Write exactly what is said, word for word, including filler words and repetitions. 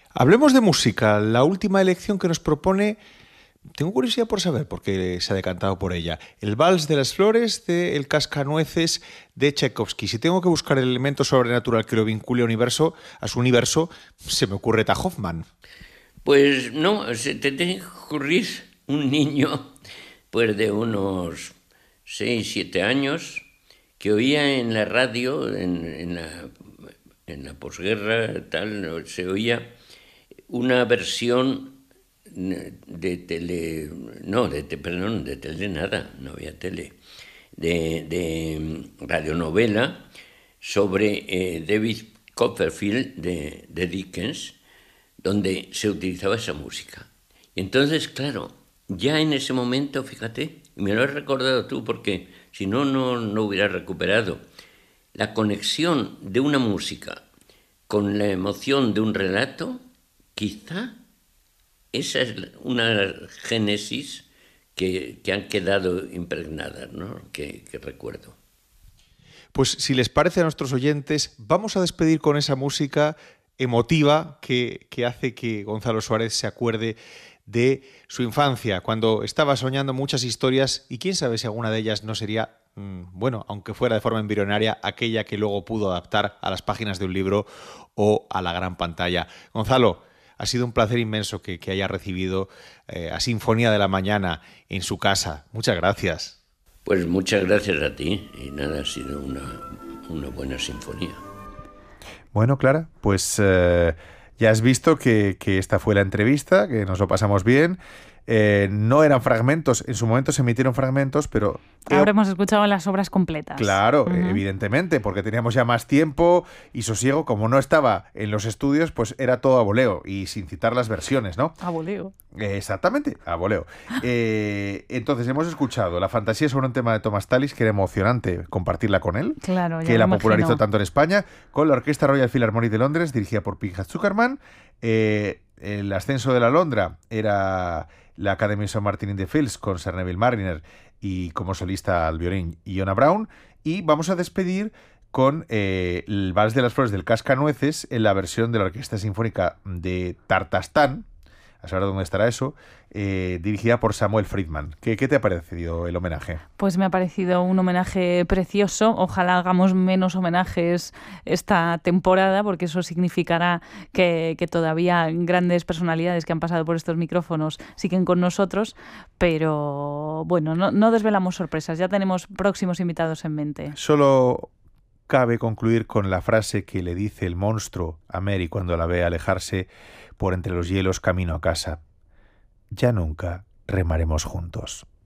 Hablemos de música. La última elección que nos propone, tengo curiosidad por saber por qué se ha decantado por ella. El Vals de las Flores de El Cascanueces de Tchaikovsky. Si tengo que buscar el elemento sobrenatural que lo vincule a, universo, a su universo, se me ocurre Eta Hoffmann. Pues no, se te tiene que ocurrir un niño pues de unos seis, siete años que oía en la radio, en, en la, en la posguerra, tal, se oía una versión de tele, no, de perdón, de tele nada, no había tele, de, de radionovela sobre eh, David Copperfield de, de Dickens, donde se utilizaba esa música. Y entonces, claro, ya en ese momento, fíjate, y me lo has recordado tú porque si no, no, no hubiera recuperado, la conexión de una música con la emoción de un relato, quizá esa es una génesis que, que han quedado impregnadas, ¿no? que, que recuerdo. Pues si les parece a nuestros oyentes, vamos a despedir con esa música emotiva que, que hace que Gonzalo Suárez se acuerde de su infancia, cuando estaba soñando muchas historias y quién sabe si alguna de ellas no sería, mmm, bueno, aunque fuera de forma embrionaria, aquella que luego pudo adaptar a las páginas de un libro o a la gran pantalla. Gonzalo, ha sido un placer inmenso que, que haya recibido eh, a Sinfonía de la Mañana en su casa. Muchas gracias. Pues muchas gracias a ti y nada, ha sido una, una buena sinfonía. Bueno, Clara, pues eh, ya has visto que, que esta fue la entrevista, que nos lo pasamos bien. Eh, no eran fragmentos, en su momento se emitieron fragmentos, pero... Ahora hemos escuchado las obras completas. Claro, uh-huh. evidentemente, porque teníamos ya más tiempo y sosiego. Como no estaba en los estudios, pues era todo a voleo y sin citar las versiones, ¿no? A voleo. Eh, exactamente, a voleo. Eh, entonces hemos escuchado La fantasía sobre un tema de Thomas Tallis, que era emocionante compartirla con él, claro, que la popularizó tanto en España, con la Orquesta Royal Philharmonic de Londres, dirigida por Pinchas Zuckerman. Eh, el ascenso de la Londra era la Academy of Saint Martin in the Fields con Sir Neville Marriner y como solista al violín Iona Brown. Y vamos a despedir con eh, el Vals de las Flores del Cascanueces en la versión de la Orquesta Sinfónica de Tartastán, a saber dónde estará eso, eh, dirigida por Samuel Friedman. ¿Qué, ¿Qué te ha parecido el homenaje? Pues me ha parecido un homenaje precioso. Ojalá hagamos menos homenajes esta temporada, porque eso significará que, que todavía grandes personalidades que han pasado por estos micrófonos siguen con nosotros, pero bueno, no, no desvelamos sorpresas, ya tenemos próximos invitados en mente. Solo cabe concluir con la frase que le dice el monstruo a Mary cuando la ve alejarse por entre los hielos camino a casa. Ya nunca remaremos juntos.